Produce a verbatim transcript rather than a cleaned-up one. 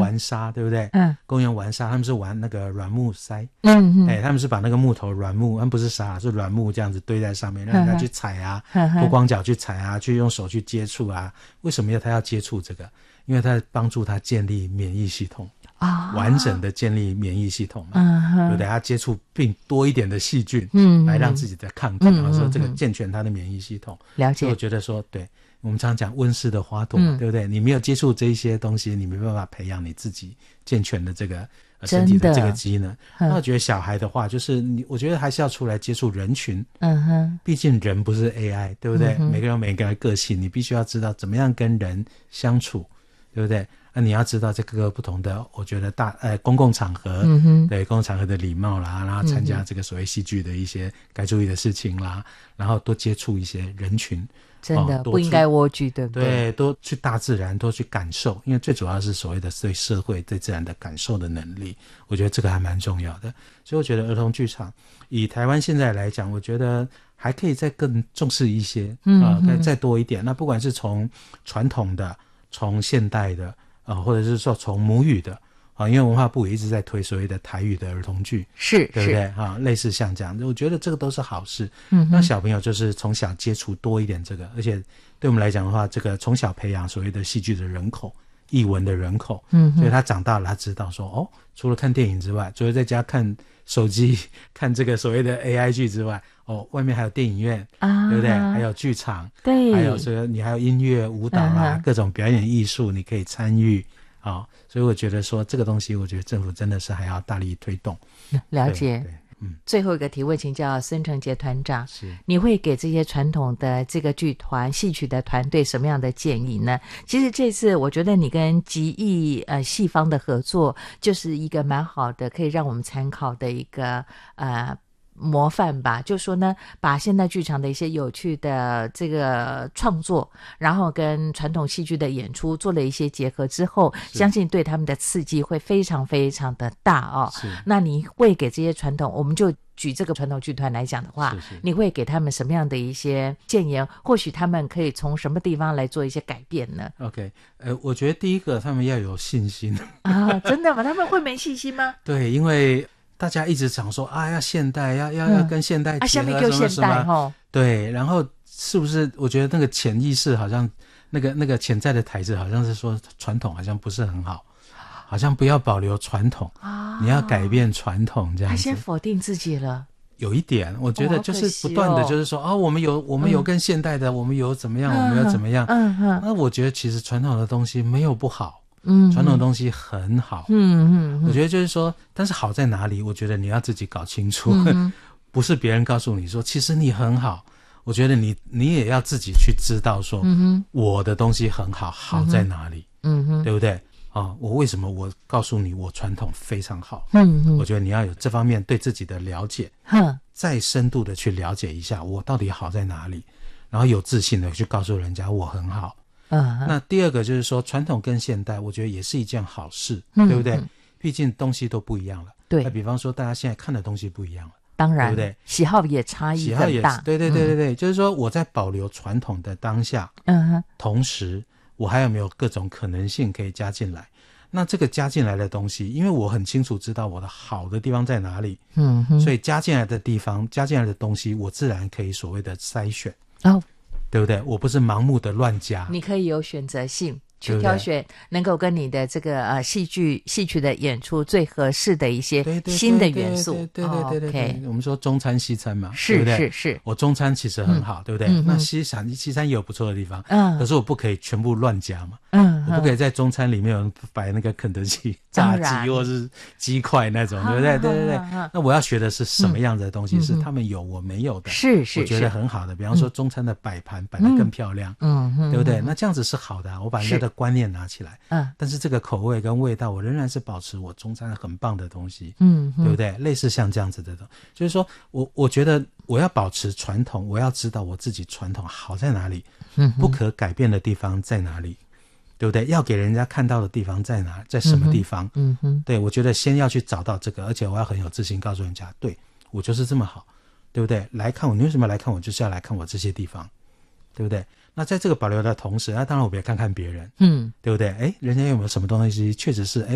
玩沙，对不对？ 嗯， 公园玩沙，他们是玩那个软木塞， 嗯嗯， 哎，他们是把那个木头软木，他们不是沙，是软木这样子堆在上面，让人家去踩啊，脱光脚去踩啊，去用手去接触啊。为什么要他要接触这个？因为他帮助他建立免疫系统。啊，完整的建立免疫系统嘛，嗯，对不对？他接触并多一点的细菌，嗯，来让自己的抗体，嗯，然后说这个健全他的免疫系统。 了解。 所以我觉得说，对我们常讲温室的花朵嘛，嗯，对不对？你没有接触这一些东西，你没办法培养你自己健全的这个、呃、身体的这个机能。那我觉得小孩的话，就是你，我觉得还是要出来接触人群。嗯哼，毕竟人不是 A I， 对不对？嗯，每个人有每个人的个性，你必须要知道怎么样跟人相处，对不对？那你要知道这各个不同的，我觉得大呃公共场合，嗯哼，对公共场合的礼貌啦，然后参加这个所谓戏剧的一些该注意的事情啦，然后多接触一些人群， 真的、哦、不应该蜗居，对不对？ 对，多去大自然，多去感受，因为最主要是所谓的对社会、对自然的感受的能力，我觉得这个还蛮重要的。所以我觉得儿童剧场以台湾现在来讲，我觉得还可以再更重视一些，嗯、呃，可以再多一点。那不管是从传统的，从现代的。啊、呃，或者是说从母语的啊，因为文化部也一直在推所谓的台语的儿童剧， 是， 对不对啊？类似像这样，我觉得这个都是好事。嗯，让小朋友就是从小接触多一点这个，而且对我们来讲的话，这个从小培养所谓的戏剧的人口、艺文的人口，嗯，所以他长大了，他知道说哦，除了看电影之外，除了在家看手机、看这个所谓的 A I 剧之外，哦，外面还有电影院啊，对不对？还有剧场，对，还有这个你还有音乐、舞蹈啦、嗯，各种表演艺术，你可以参与啊、哦。所以我觉得说这个东西，我觉得政府真的是还要大力推动。 了解。对，嗯，最后一个提问请教孙承杰团长，是你会给这些传统的这个剧团、戏曲的团队什么样的建议呢？其实这次我觉得你跟集艺呃戏方的合作，就是一个蛮好的，可以让我们参考的一个呃。模范吧，就说呢，把现代剧场的一些有趣的这个创作，然后跟传统戏剧的演出做了一些结合之后，相信对他们的刺激会非常非常的大哦。是，那你会给这些传统，我们就举这个传统剧团来讲的话，是是，你会给他们什么样的一些建言？或许他们可以从什么地方来做一些改变呢 ？OK， 呃，我觉得第一个他们要有信心啊，真的吗？他们会没信心吗？ 对，因为。大家一直讲说啊，要现代，要要要跟现代结合、嗯、啊，下面就现代齁。对，然后是不是？我觉得那个潜意识好像那个那个潜在的台词好像是说传统好像不是很好，好像不要保留传统啊，你要改变传统这样子。他先否定自己了。 有一点，我觉得就是不断的就是说、哦、啊，我们有我们有跟现代的，嗯、我们有怎么样，嗯、我们有怎么样。嗯嗯。那我觉得其实传统的东西没有不好。嗯，传统的东西很好，嗯 嗯, 嗯，我觉得就是说，但是好在哪里？我觉得你要自己搞清楚，嗯、不是别人告诉你说，其实你很好。我觉得你你也要自己去知道说，嗯、我的东西很好，好在哪里？嗯哼，对不对？啊，我为什么我告诉你我传统非常好？嗯嗯，我觉得你要有这方面对自己的了解，嗯，再深度的去了解一下我到底好在哪里，然后有自信的去告诉人家我很好。嗯，那第二个就是说，传统跟现代，我觉得也是一件好事，嗯、对不对？毕竟东西都不一样了。对，那比方说，大家现在看的东西不一样了， 当然， 对不对？ 喜好也差异很大。喜好也对对对对对，嗯、就是说我在保留传统的当下，嗯哼，同时我还有没有各种可能性可以加进来？那这个加进来的东西，因为我很清楚知道我的好的地方在哪里，嗯哼，所以加进来的地方，加进来的东西，我自然可以所谓的筛选。哦。对不对？我不是盲目的乱加， 你可以有选择性去挑选能够跟你的这个呃戏剧戏曲的演出最合适的一些新的元素。 对对对对对对，我们说中餐西餐嘛， 是对不对？ 是是。 我中餐其实很好，嗯、对不对？嗯、那西餐西餐也有不错的地方，嗯，可是我不可以全部乱加嘛，嗯，我不可以在中餐里面有摆那个肯德基炸鸡或是鸡块那种，对不对？对对对。那我要学的是什么样的东西？嗯、是他们有我没有的， 是是， 我觉得很好的。比方说中餐的摆盘摆得更漂亮，嗯，对不对？那这样子是好的、啊，我把人家的观念拿起来，嗯，但是这个口味跟味道，我仍然是保持我中餐很棒的东西，嗯，对不对？类似像这样子的，就是说我我觉得我要保持传统，我要知道我自己传统好在哪里，嗯，不可改变的地方在哪里，对不对？要给人家看到的地方在哪，在什么地方？嗯哼，对，我觉得先要去找到这个，而且我要很有自信告诉人家，对，我就是这么好，对不对？来看我，你为什么来看我？就是要来看我这些地方，对不对？那在这个保留的同时，那当然我们也看看别人，嗯，对不对？哎，人家有没有什么东西确实是哎